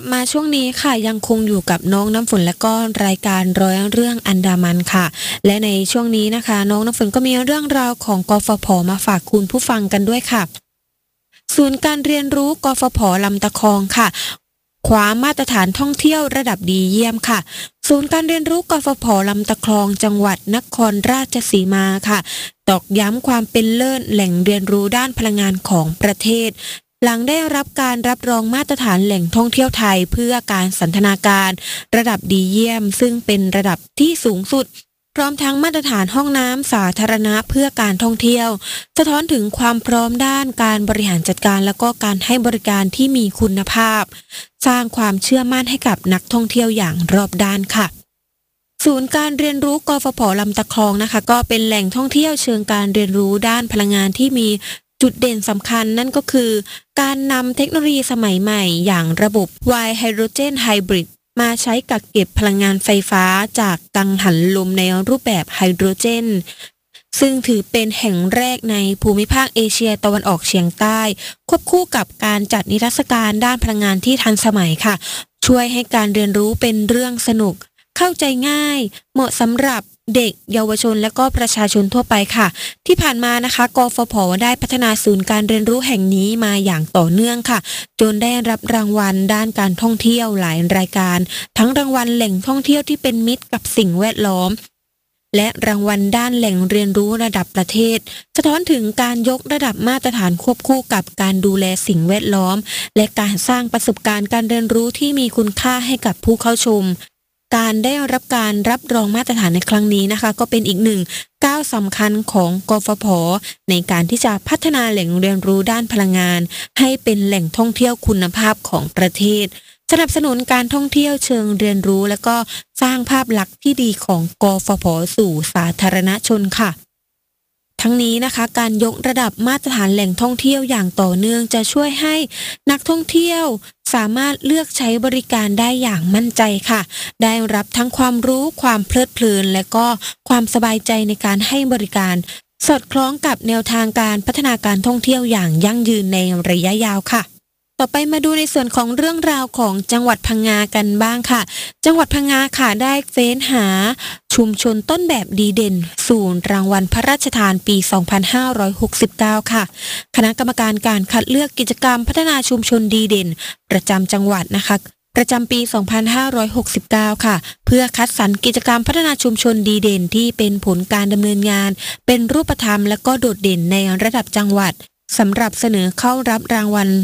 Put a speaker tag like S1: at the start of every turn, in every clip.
S1: บมาช่วงนี้ค่ะยังคงอยู่กับน้องน้ำฝนและก็รายการร้อยเรื่องอันดามันค่ะและในช่วงนี้นะคะน้องน้ำฝนก็มีเรื่องราวของกฟผมาฝากคุณผู้ฟังกันด้วยค่ะศูนย์การเรียนรู้กฟผลำตะคองค่ะคว้ามาตรฐานท่องเที่ยวระดับดีเยี่ยมค่ะศูนย์การเรียนรู้กฟผลำตะคองจังหวัดนครราชสีมาค่ะตอกย้ำความเป็นเลิศแหล่งเรียนรู้ด้านพลังงานของประเทศหลังได้รับการรับรองมาตรฐานแหล่งท่องเที่ยวไทยเพื่อการสันทนาการระดับดีเยี่ยมซึ่งเป็นระดับที่สูงสุดพร้อมทั้งมาตรฐานห้องน้ำสาธารณะเพื่อการท่องเที่ยวสะท้อนถึงความพร้อมด้านการบริหารจัดการและก็การให้บริการที่มีคุณภาพสร้างความเชื่อมั่นให้กับนักท่องเที่ยวอย่างรอบด้านค่ะศูนย์การเรียนรู้กฟผลำตะคองนะคะก็เป็นแหล่งท่องเที่ยวเชิงการเรียนรู้ด้านพลังงานที่มีจุดเด่นสำคัญนั่นก็คือการนำเทคโนโลยีสมัยใหม่อย่างระบบ Wide Hydrogen Hybrid มาใช้กักเก็บพลังงานไฟฟ้าจากกังหันลมในรูปแบบไฮโดรเจนซึ่งถือเป็นแห่งแรกในภูมิภาคเอเชียตะวันออกเฉียงใต้ควบคู่กับการจัดนิทรรศการด้านพลังงานที่ทันสมัยค่ะช่วยให้การเรียนรู้เป็นเรื่องสนุกเข้าใจง่ายเหมาะสำหรับเด็กเยาวชนและก็ประชาชนทั่วไปค่ะที่ผ่านมานะคะกฟผได้พัฒนาศูนย์การเรียนรู้แห่งนี้มาอย่างต่อเนื่องค่ะจนได้รับรางวัลด้านการท่องเที่ยวหลายรายการทั้งรางวัลแหล่งท่องเที่ยวที่เป็นมิตรกับสิ่งแวดล้อมและรางวัลด้านแหล่งเรียนรู้ระดับประเทศสะท้อนถึงการยกระดับมาตรฐานควบคู่กับการดูแลสิ่งแวดล้อมและการสร้างประสบการณ์การเรียนรู้ที่มีคุณค่าให้กับผู้เข้าชมการได้รับการรับรองมาตรฐานในครั้งนี้นะคะก็เป็นอีกหนึ่งก้าวสำคัญของกฟผในการที่จะพัฒนาแหล่งเรียนรู้ด้านพลังงานให้เป็นแหล่งท่องเที่ยวคุณภาพของประเทศสนับสนุนการท่องเที่ยวเชิงเรียนรู้และก็สร้างภาพลักษณ์ที่ดีของกฟผสู่สาธารณชนค่ะทั้งนี้นะคะการยกระดับมาตรฐานแหล่งท่องเที่ยวอย่างต่อเนื่องจะช่วยให้นักท่องเที่ยวสามารถเลือกใช้บริการได้อย่างมั่นใจค่ะได้รับทั้งความรู้ความเพลิดเพลินและก็ความสบายใจในการให้บริการสอดคล้องกับแนวทางการพัฒนาการท่องเที่ยวอย่างยั่งยืนในระยะยาวค่ะต่อไปมาดูในส่วนของเรื่องราวของจังหวัดพังงากันบ้างค่ะจังหวัดพังงาค่ะได้เฟ้นหาชุมชนต้นแบบดีเด่นสู่รางวัลพระราชทานปี 2569 ค่ะคณะกรรมการการคัดเลือกกิจกรรมพัฒนาชุมชนดีเด่นประจำจังหวัดนะคะประจำปี 2569 ค่ะเพื่อคัดสรรกิจกรรมพัฒนาชุมชนดีเด่นที่เป็นผลการดำเนินงานเป็นรูปธรรมและก็โดดเด่นในระดับจังหวัดสำหรับเสนอเข้ารับรางวัล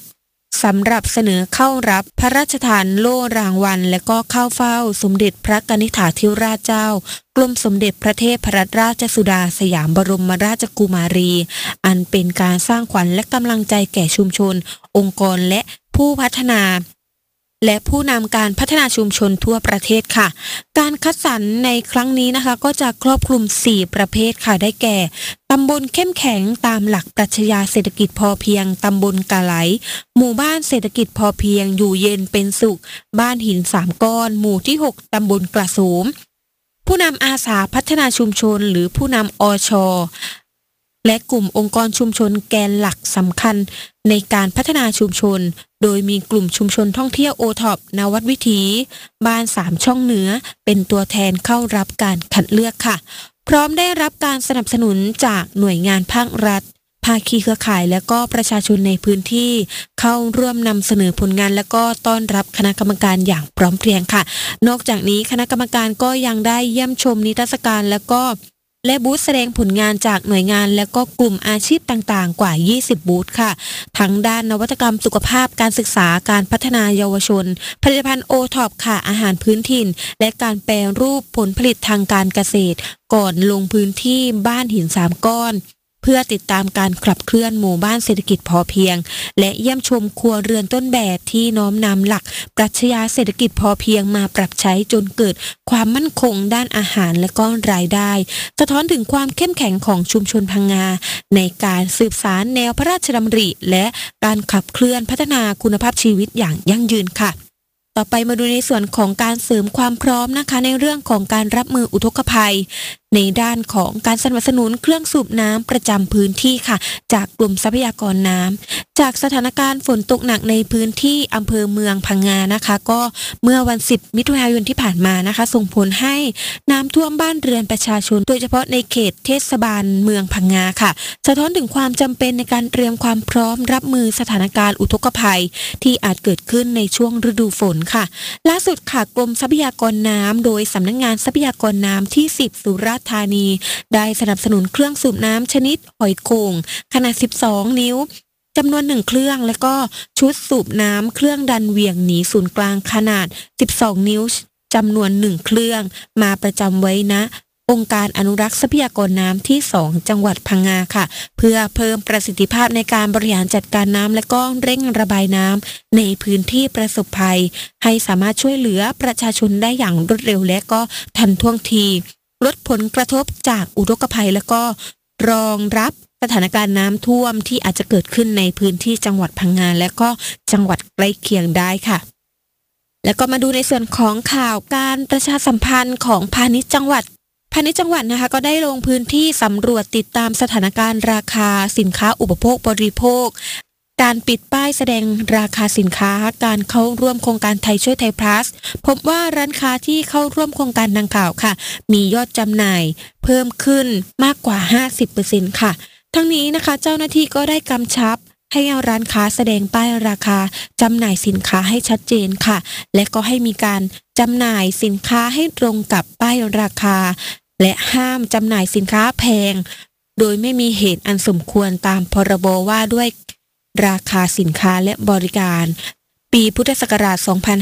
S1: พระราชทานโล่รางวัลและก็เข้าเฝ้าสมเด็จพระกนิษฐาธิราชเจ้ากรมสมเด็จพระเทพรัตนราชสุดาสยามบรมราชกุมารีอันเป็นการสร้างขวัญและกำลังใจแก่ชุมชนองค์กรและผู้พัฒนาและผู้นำการพัฒนาชุมชนทั่วประเทศค่ะการคัดสรรในครั้งนี้นะคะก็จะครอบคลุม4ประเภทค่ะได้แก่ตำบลเข้มแข็งตามหลักปรัชญาเศรษฐกิจพอเพียงตำบลกะไหลหมู่บ้านเศรษฐกิจพอเพียงอยู่เย็นเป็นสุขบ้านหิน3ก้อนหมู่ที่6ตำบลกระโสมผู้นำอาสาพัฒนาชุมชนหรือผู้นำอช.และกลุ่มองค์กรชุมชนแกนหลักสำคัญในการพัฒนาชุมชนโดยมีกลุ่มชุมชนท่องเที่ยวโอท็อปนวัดวิถีบ้าน3ช่องเหนือเป็นตัวแทนเข้ารับการคัดเลือกค่ะพร้อมได้รับการสนับสนุนจากหน่วยงานภาครัฐภาคีเครือข่ายและก็ประชาชนในพื้นที่เข้าร่วมนำเสนอผลงานและก็ต้อนรับคณะกรรมการอย่างพร้อมเพรียงค่ะนอกจากนี้คณะกรรมการก็ยังได้เยี่ยมชมนิทรรศการและบูธแสดงผลงานจากหน่วยงานและก็กลุ่มอาชีพต่างๆกว่า20บูธค่ะทั้งด้านนวัตกรรมสุขภาพการศึกษาการพัฒนาเยาวชนผลิตภัณฑ์โอท็อปค่ะอาหารพื้นถิ่นและการแปรรูปผลผลิตทางการเกษตรก่อนลงพื้นที่บ้านหิน3ก้อนเพื่อติดตามการขับเคลื่อนหมู่บ้านเศรษฐกิจพอเพียงและเยี่ยมชมครัวเรือนต้นแบบที่น้อมนำหลักปรัชญาเศรษฐกิจพอเพียงมาปรับใช้จนเกิดความมั่นคงด้านอาหารและก็รายได้สะท้อนถึงความเข้มแข็งของชุมชนพังงาในการสืบสานแนวพระราชดำริและการขับเคลื่อนพัฒนาคุณภาพชีวิตอย่างยั่งยืนค่ะต่อไปมาดูในส่วนของการเสริมความพร้อมนะคะในเรื่องของการรับมืออุทกภัยในด้านของการสนับสนุนเครื่องสูบน้ำประจำพื้นที่ค่ะจากกรมทรัพยากรน้ำจากสถานการณ์ฝนตกหนักในพื้นที่อำเภอเมืองพังงานะคะก็เมื่อวัน10มิถุนายนที่ผ่านมานะคะส่งผลให้น้ำท่วมบ้านเรือนประชาชนโดยเฉพาะในเขตเทศบาลเมืองพังงาค่ะสะท้อนถึงความจำเป็นในการเตรียมความพร้อมรับมือสถานการณ์อุทกภัยที่อาจเกิดขึ้นในช่วงฤดูฝนค่ะล่าสุดค่ะกรมทรัพยากรน้ำโดยสำนักงานทรัพยากรน้ำที่10สุราษฎร์ธานีได้สนับสนุนเครื่องสูบน้ำชนิดหอยโข่งขนาด12นิ้วจำนวน1เครื่องและก็ชุดสูบน้ำเครื่องดันเหวี่ยงหนีศูนย์กลางขนาด12นิ้วจำนวน1เครื่องมาประจำไว้ณองค์การอนุรักษ์ทรัพยากรน้ำที่2จังหวัดพังงาค่ะเพื่อเพิ่มประสิทธิภาพในการบริหารจัดการน้ำและก็เร่งระบายน้ำในพื้นที่ประสบภัยให้สามารถช่วยเหลือประชาชนได้อย่างรวดเร็วและก็ทันท่วงทีลดผลกระทบจากอุทกภัยและก็รองรับสถานการณ์น้ำท่วมที่อาจจะเกิดขึ้นในพื้นที่จังหวัดพังงาและก็จังหวัดใกล้เคียงได้ค่ะแล้วก็มาดูในส่วนของข่าวการประชาสัมพันธ์ของพาณิชย์จังหวัดนะคะก็ได้ลงพื้นที่สำรวจติดตามสถานการณ์ราคาสินค้าอุปโภคบริโภคการปิดป้ายแสดงราคาสินค้าการเข้าร่วมโครงการไทยช่วยไทยพลัสพบว่าร้านค้าที่เข้าร่วมโครงการดังกล่าวค่ะมียอดจำหน่ายเพิ่มขึ้นมากกว่า 50% ค่ะทั้งนี้นะคะเจ้าหน้าที่ก็ได้กำชับให้ร้านค้าแสดงป้ายราคาจำหน่ายสินค้าให้ชัดเจนค่ะและก็ให้มีการจำหน่ายสินค้าให้ตรงกับป้ายราคาและห้ามจำหน่ายสินค้าแพงโดยไม่มีเหตุอันสมควรตามพรบว่าด้วยราคาสินค้าและบริการปีพุทธศักราช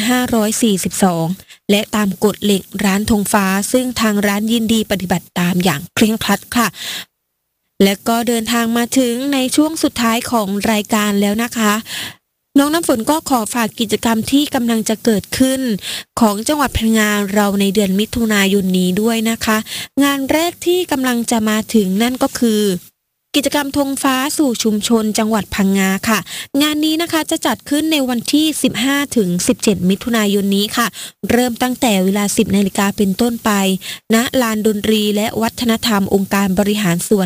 S1: 2542 และตามกฎเหล็กร้านธงฟ้าซึ่งทางร้านยินดีปฏิบัติตามอย่างเคร่งครัดค่ะและก็เดินทางมาถึงในช่วงสุดท้ายของรายการแล้วนะคะน้องน้ำฝนก็ขอฝากกิจกรรมที่กำลังจะเกิดขึ้นของจังหวัดพังงาเราในเดือนมิถุนายนนี้ด้วยนะคะงานแรกที่กำลังจะมาถึงนั่นก็คือกิจกรรมธงฟ้าสู่ชุมชนจังหวัดพังงาค่ะงานนี้นะคะจะจัดขึ้นในวันที่15 ถึง 17 มิถุนายนนี้ค่ะเริ่มตั้งแต่เวลา 10 นาฬิกาเป็นต้นไปณลานดนตรีและวัฒนธรรมองค์การบริหารส่วน